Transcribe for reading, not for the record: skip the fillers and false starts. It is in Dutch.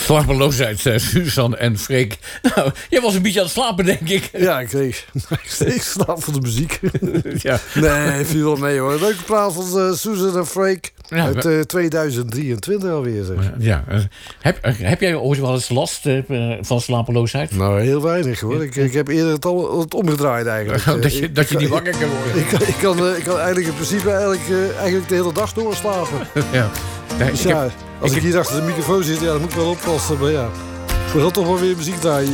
Slapeloosheid, Suzanne en Freek. Nou, jij was een beetje aan het slapen, denk ik. Ja, ik slaap van de muziek. Ja. Nee, viel wel mee hoor. Leuke plaat van Susan en Freek. Ja, uit 2023 alweer, zeg. Ja. Heb jij ooit wel eens last van slapeloosheid? Nou, heel weinig hoor. Ik heb eerder het omgedraaid eigenlijk. Dat je niet wakker kan worden. Ik kan eigenlijk in principe eigenlijk de hele dag doorslapen. Ja. Dus als ik hier achter de microfoon zit, ja, dan moet ik wel oppassen. Maar ja, we gaan toch wel weer muziek draaien.